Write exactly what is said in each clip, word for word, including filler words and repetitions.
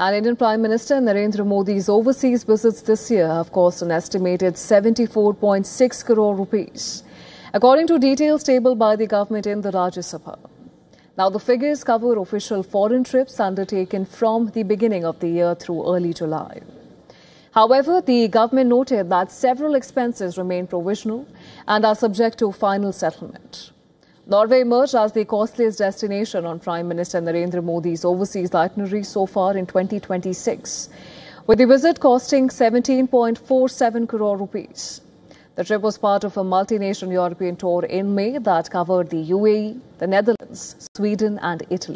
And Indian Prime Minister Narendra Modi's overseas visits this year have cost an estimated seventy-four point six crore rupees, according to details tabled by the government in the Rajya Sabha. Now, the figures cover official foreign trips undertaken from the beginning of the year through early July. However, the government noted that several expenses remain provisional and are subject to final settlement. Norway emerged as the costliest destination on Prime Minister Narendra Modi's overseas itinerary so far in twenty twenty-six, with the visit costing seventeen point four seven crore rupees. The trip was part of a multi-nation European tour in May that covered the U A E, the Netherlands, Sweden and Italy.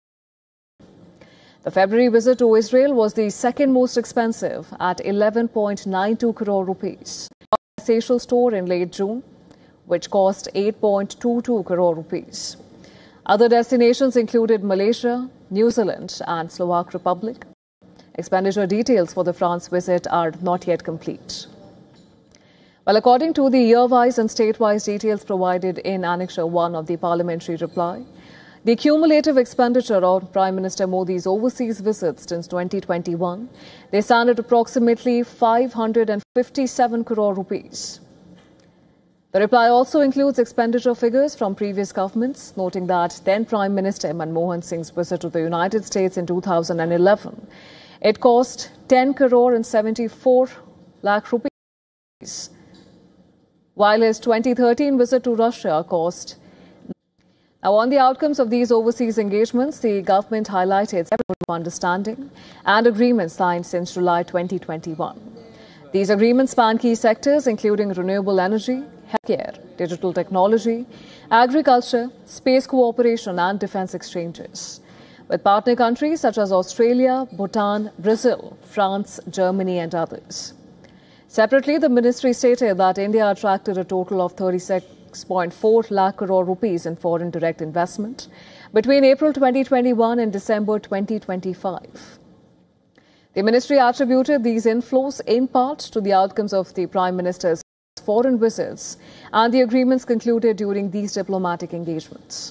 The February visit to Israel was the second most expensive at eleven point nine two crore rupees. A Seychelles tour in late June, which cost eight point two two crore rupees. Other destinations included Malaysia, New Zealand and Slovak Republic. Expenditure details for the France visit are not yet complete. Well, according to the year-wise and state-wise details provided in Annexure one of the parliamentary reply, the cumulative expenditure on Prime Minister Modi's overseas visits since twenty twenty-one, they stand at approximately five hundred fifty-seven crore rupees. The reply also includes expenditure figures from previous governments, noting that then Prime Minister Manmohan Singh's visit to the United States in two thousand eleven, it cost ten crore and seventy-four lakh rupees, while his twenty thirteen visit to Russia cost. Now, on the outcomes of these overseas engagements, the government highlighted several understanding and agreements signed since July twenty twenty-one. These agreements span key sectors including renewable energy, healthcare, digital technology, agriculture, space cooperation and defence exchanges, with partner countries such as Australia, Bhutan, Brazil, France, Germany and others. Separately, the ministry stated that India attracted a total of thirty-six point four lakh crore rupees in foreign direct investment between April twenty twenty-one and December twenty twenty-five. The ministry attributed these inflows in part to the outcomes of the Prime Minister's foreign visits and the agreements concluded during these diplomatic engagements.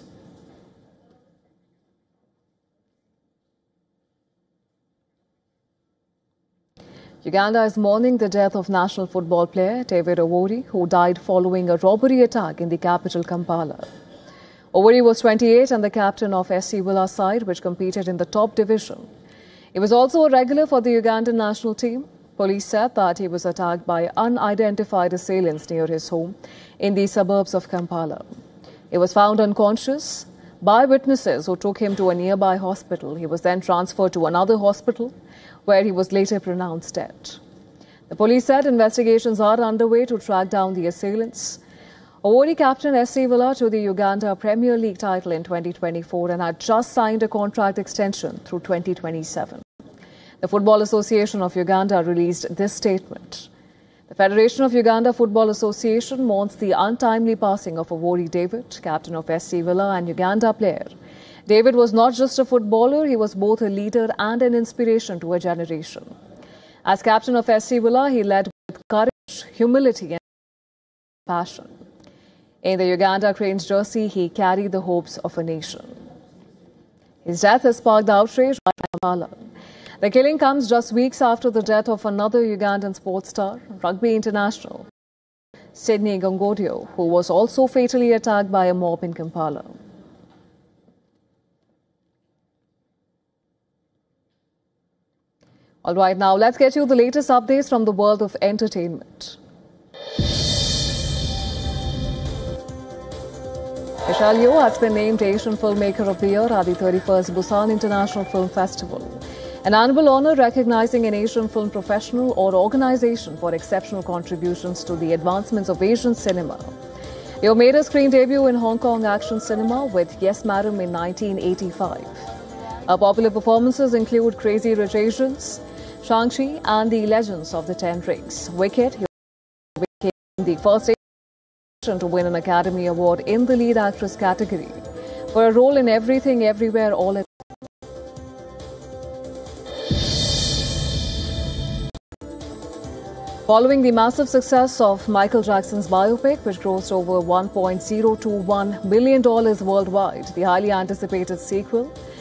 Uganda is mourning the death of national football player David Owori, who died following a robbery attack in the capital Kampala. Owori was twenty-eight and the captain of S C Villa side, which competed in the top division. He was also a regular for the Ugandan national team. Police said that he was attacked by unidentified assailants near his home in the suburbs of Kampala. He was found unconscious by witnesses who took him to a nearby hospital. He was then transferred to another hospital where he was later pronounced dead. The police said investigations are underway to track down the assailants. Owori captained S C Villa to the Uganda Premier League title in twenty twenty-four and had just signed a contract extension through twenty twenty-seven. The Football Association of Uganda released this statement. The Federation of Uganda Football Association mourns the untimely passing of Owori David, captain of S C Villa and Uganda player. David was not just a footballer, he was both a leader and an inspiration to a generation. As captain of S C Villa, he led with courage, humility and passion. In the Uganda Cranes jersey, he carried the hopes of a nation. His death has sparked outrage by Kampala. The killing comes just weeks after the death of another Ugandan sports star, rugby international Sydney Gongodio, who was also fatally attacked by a mob in Kampala. All right, now let's get you the latest updates from the world of entertainment. Michelle Yeoh has been named Asian Filmmaker of the Year at the thirty-first Busan International Film Festival, an annual honor recognizing an Asian film professional or organization for exceptional contributions to the advancements of Asian cinema. Yeoh made her screen debut in Hong Kong action cinema with Yes Madam in nineteen eighty-five. Her popular performances include Crazy Rich Asians, Shang-Chi and the Legends of the Ten Rings. Wicked, he became the first Asian to win an Academy Award in the lead actress category for a role in Everything Everywhere All at Following the massive success of Michael Jackson's biopic, which grossed over one point zero two one billion dollars worldwide, the highly anticipated sequel